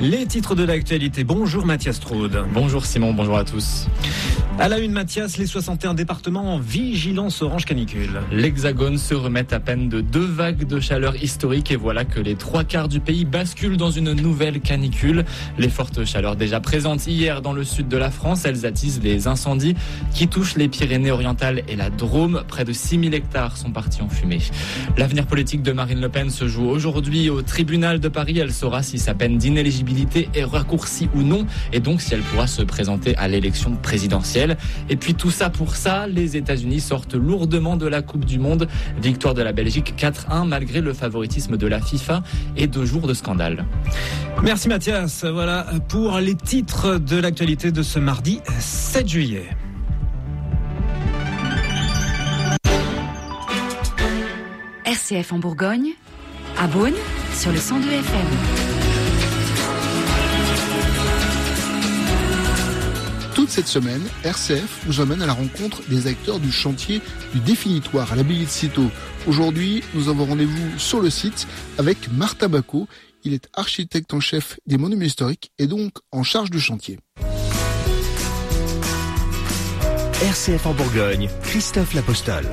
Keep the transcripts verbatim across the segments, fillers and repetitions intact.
Les titres de l'actualité. Bonjour Mathias Straude. Bonjour Simon, bonjour à tous. À la une, Mathias, les soixante et un départements en vigilance orange canicule. L'Hexagone se remet à peine de deux vagues de chaleur historiques et voilà que les trois quarts du pays basculent dans une nouvelle canicule. Les fortes chaleurs déjà présentes hier dans le sud de la France, elles attisent les incendies qui touchent les Pyrénées-Orientales et la Drôme. Près de six mille hectares sont partis en fumée. L'avenir politique de Marine Le Pen se joue aujourd'hui au tribunal de Paris. Elle saura si sa peine d'inéligibilité est raccourcie ou non et donc si elle pourra se présenter à l'élection présidentielle. Et puis tout ça pour ça, les États-Unis sortent lourdement de la Coupe du Monde. Victoire de la Belgique quatre un malgré le favoritisme de la FIFA et deux jours de scandale. Merci Mathias. Voilà pour les titres de l'actualité de ce mardi sept juillet. R C F en Bourgogne, à Beaune, sur le cent deux F M. Toute cette semaine, R C F vous emmène à la rencontre des acteurs du chantier du définitoire à l'abbaye de Cîteaux. Aujourd'hui, nous avons rendez-vous sur le site avec Martin Bacot. Il est architecte en chef des monuments historiques et donc en charge du chantier. R C F en Bourgogne, Christophe Lapostole.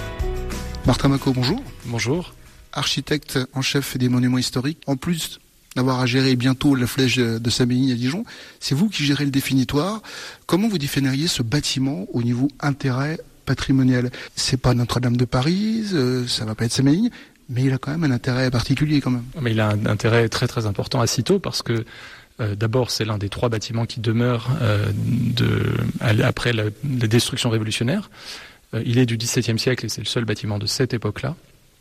Martin Bacot, bonjour. Bonjour. Architecte en chef des monuments historiques. En plus d'avoir à gérer bientôt la flèche de Saint-Bénigne à Dijon, c'est vous qui gérez le définitoire. Comment vous définiriez ce bâtiment au niveau intérêt patrimonial ? C'est pas Notre-Dame de Paris, euh, ça va pas être Saint-Bénigne, mais il a quand même un intérêt particulier quand même. Mais il a un intérêt très très important à Cîteaux parce que euh, d'abord c'est l'un des trois bâtiments qui demeurent euh, de, après la, la destruction révolutionnaire. Euh, il est du dix-septième siècle et c'est le seul bâtiment de cette époque-là.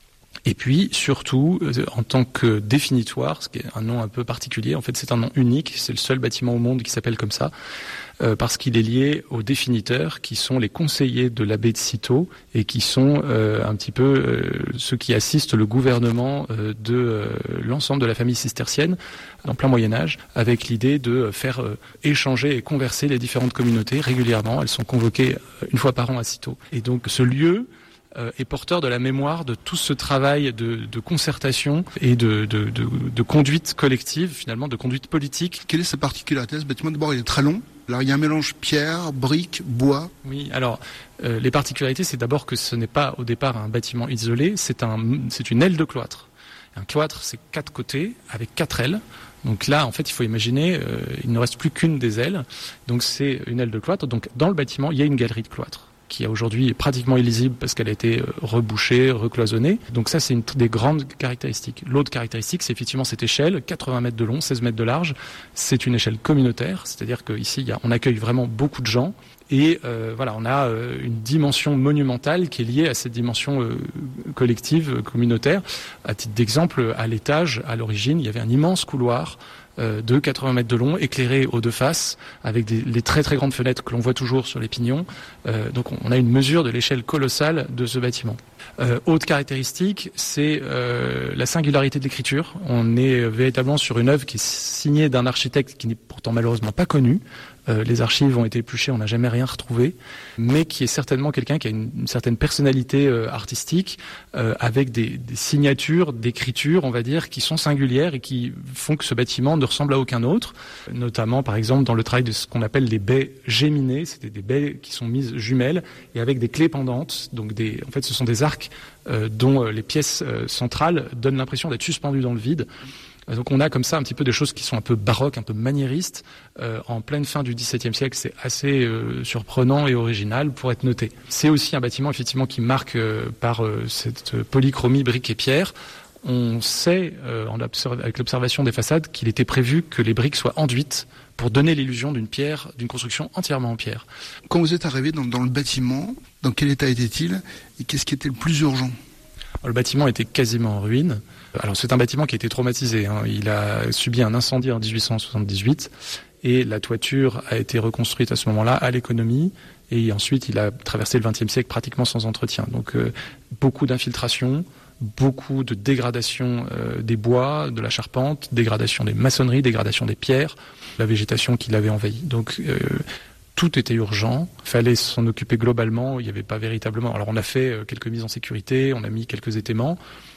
Et puis, surtout, en tant que définitoire, ce qui est un nom un peu particulier, en fait, c'est un nom unique, c'est le seul bâtiment au monde qui s'appelle comme ça, euh, parce qu'il est lié aux définiteurs, qui sont les conseillers de l'abbé de Cîteaux, et qui sont euh, un petit peu euh, ceux qui assistent le gouvernement euh, de euh, l'ensemble de la famille cistercienne, en plein Moyen-Âge, avec l'idée de faire euh, échanger et converser les différentes communautés régulièrement. Elles sont convoquées une fois par an à Cîteaux. Et donc, ce lieu est porteur de la mémoire de tout ce travail de, de concertation et de, de, de, de conduite collective, finalement, de conduite politique. Quelle est sa particularité, ce bâtiment ? D'abord, il est très long. Alors, il y a un mélange pierre, briques, bois. Oui, alors, euh, les particularités, c'est d'abord que ce n'est pas, au départ, un bâtiment isolé, c'est, un, c'est une aile de cloître. Un cloître, c'est quatre côtés, avec quatre ailes. Donc là, en fait, il faut imaginer, euh, il ne reste plus qu'une des ailes. Donc, c'est une aile de cloître. Donc, dans le bâtiment, il y a une galerie de cloître, qui aujourd'hui est pratiquement illisible parce qu'elle a été rebouchée, recloisonnée. Donc ça, c'est une des grandes caractéristiques. L'autre caractéristique, c'est effectivement cette échelle, quatre-vingts mètres de long, seize mètres de large. C'est une échelle communautaire, c'est-à-dire qu'ici, on accueille vraiment beaucoup de gens. Et euh, voilà, on a euh, une dimension monumentale qui est liée à cette dimension euh, collective, euh, communautaire. À titre d'exemple, à l'étage, à l'origine, il y avait un immense couloir euh, de quatre-vingts mètres de long, éclairé aux deux faces, avec des, les très très grandes fenêtres que l'on voit toujours sur les pignons. Euh, donc on a une mesure de l'échelle colossale de ce bâtiment. Euh, autre caractéristique, c'est euh, la singularité de l'écriture. On est véritablement sur une œuvre qui est signée d'un architecte qui n'est pourtant malheureusement pas connu. Euh, les archives ont été épluchées, on n'a jamais rien retrouvé, mais qui est certainement quelqu'un qui a une, une certaine personnalité euh, artistique, euh, avec des, des signatures d'écriture, on va dire, qui sont singulières et qui font que ce bâtiment ne ressemble à aucun autre, notamment par exemple dans le travail de ce qu'on appelle les baies géminées, c'est des baies qui sont mises jumelles et avec des clés pendantes, donc des, en fait ce sont des arcs euh, dont les pièces euh, centrales donnent l'impression d'être suspendues dans le vide. Donc on a comme ça un petit peu des choses qui sont un peu baroques, un peu maniéristes. Euh, en pleine fin du dix-septième siècle, c'est assez euh, surprenant et original pour être noté. C'est aussi un bâtiment effectivement qui marque euh, par euh, cette polychromie briques et pierres. On sait, euh, en observ- avec l'observation des façades, qu'il était prévu que les briques soient enduites pour donner l'illusion d'une pierre, d'une construction entièrement en pierre. Quand vous êtes arrivé dans, dans le bâtiment, dans quel état était-il et qu'est-ce qui était le plus urgent ? Alors, le bâtiment était quasiment en ruine. Alors c'est un bâtiment qui a été traumatisé, hein. Il a subi un incendie en dix-huit cent soixante-dix-huit et la toiture a été reconstruite à ce moment-là à l'économie et ensuite il a traversé le vingtième siècle pratiquement sans entretien. Donc euh, beaucoup d'infiltration, beaucoup de dégradation euh, des bois, de la charpente, dégradation des maçonneries, dégradation des pierres, la végétation qui l'avait envahi. Donc euh, tout était urgent, il fallait s'en occuper globalement, il n'y avait pas véritablement... Alors on a fait quelques mises en sécurité, on a mis quelques étaiements,